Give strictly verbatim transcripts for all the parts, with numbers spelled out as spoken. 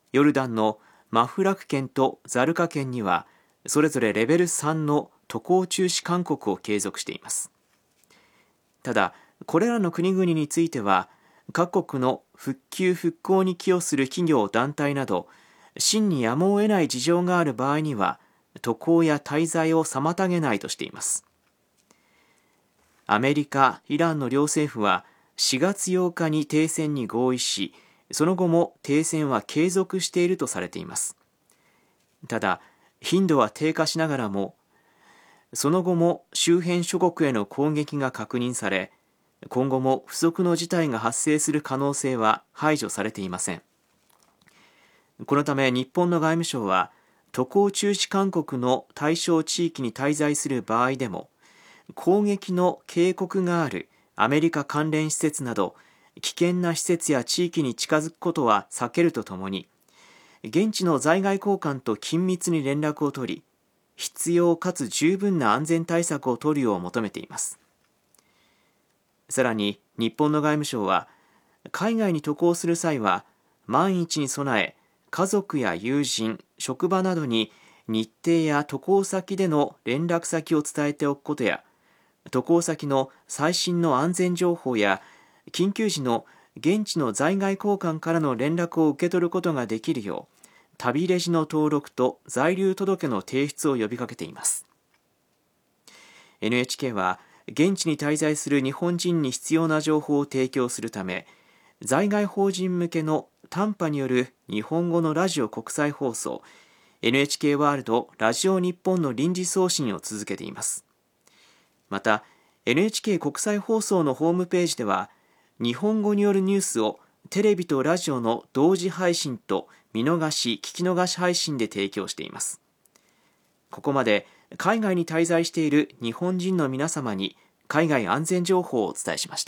ヨルダンのマフラク県とザルカ県にはそれぞれレベルさんの渡航中止勧告を継続しています。ただこれらの国々については各国の復旧復興に寄与する企業団体など真にやむを得ない事情がある場合には渡航や滞在を妨げないとしています。アメリカ、イランの両政府はしがつようかに停戦に合意し、その後も停戦は継続しているとされています。ただ頻度は低下しながらもその後も周辺諸国への攻撃が確認され、今後も不測の事態が発生する可能性は排除されていません。このため日本の外務省は渡航中止勧告の対象地域に滞在する場合でも攻撃の警告があるアメリカ関連施設など危険な施設や地域に近づくことは避けるとともに、現地の在外公館と緊密に連絡を取り、必要かつ十分な安全対策を取るよう求めています。さらに日本の外務省は海外に渡航する際は万一に備え家族や友人、職場などに日程や渡航先での連絡先を伝えておくことや、渡航先の最新の安全情報や緊急時の現地の在外公館からの連絡を受け取ることができるよう旅レジの登録と在留届の提出を呼びかけています。 エヌエイチケー は現地に滞在する日本人に必要な情報を提供するため、在外邦人向けの短波による日本語のラジオ国際放送 エヌエイチケー ワールドラジオ日本の臨時送信を続けています。また エヌエイチケー 国際放送のホームページでは日本語によるニュースをテレビとラジオの同時配信と見逃し聞き逃し配信で提供しています。ここまで海外に滞在している日本人の皆様に海外安全情報をお伝えしました。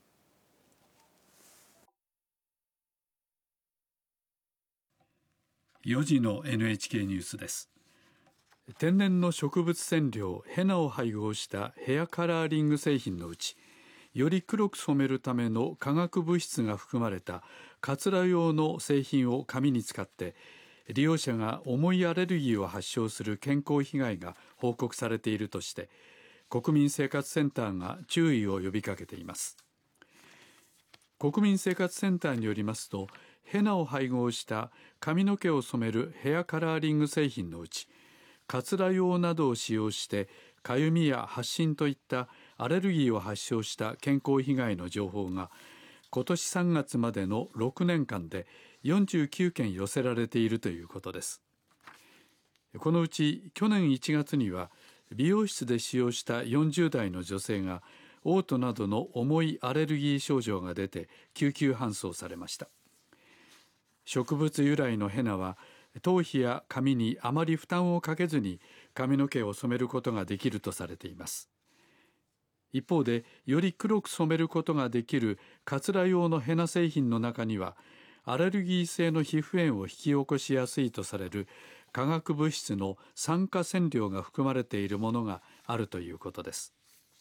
よじの エヌエイチケー ニュースです。天然の植物染料ヘナを配合したヘアカラーリング製品のうち、より黒く染めるための化学物質が含まれたカツラ用の製品を髪に使って利用者が重いアレルギーを発症する健康被害が報告されているとして国民生活センターが注意を呼びかけています。国民生活センターによりますと、ヘナを配合した髪の毛を染めるヘアカラーリング製品のうち、カツラ用などを使用してかゆみや発疹といったアレルギーを発症した健康被害の情報が今年さんがつまでのろくねんかんでよんじゅうきゅうけん寄せられているということです。このうち去年いちがつには美容室で使用したよんじゅうだいの女性が嘔吐などの重いアレルギー症状が出て救急搬送されました。植物由来のヘナは頭皮や髪にあまり負担をかけずに髪の毛を染めることができるとされています。一方でより黒く染めることができるカツラ用のヘナ製品の中にはアレルギー性の皮膚炎を引き起こしやすいとされる化学物質の酸化染料が含まれているものがあるということです。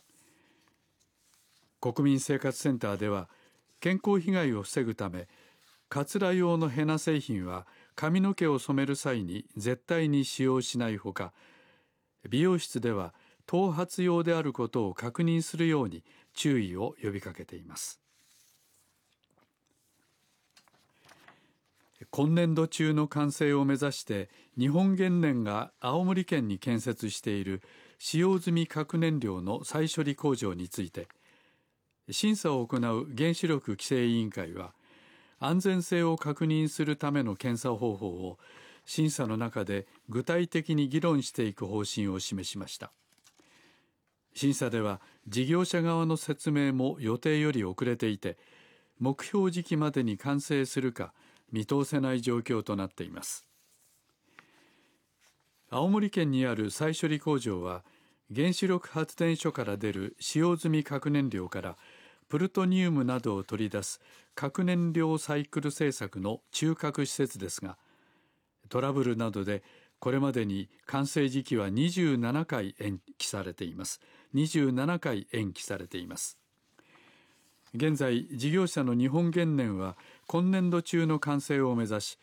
国民生活センターでは健康被害を防ぐためカツラ用のヘナ製品は髪の毛を染める際に絶対に使用しないほか、美容室では頭髪用であることを確認するように注意を呼びかけています。今年度中の完成を目指して日本原燃が青森県に建設している使用済み核燃料の再処理工場について、審査を行う原子力規制委員会は安全性を確認するための検査方法を審査の中で具体的に議論していく方針を示しました。審査では事業者側の説明も予定より遅れていて、目標時期までに完成するか見通せない状況となっています。青森県にある再処理工場は原子力発電所から出る使用済み核燃料からプルトニウムなどを取り出す核燃料サイクル製作の中核施設ですが、トラブルなどでこれまでに完成時期はにじゅうななかい延期されています。にじゅうななかい延期されています。現在、事業者の日本原燃は今年度中の完成を目指し、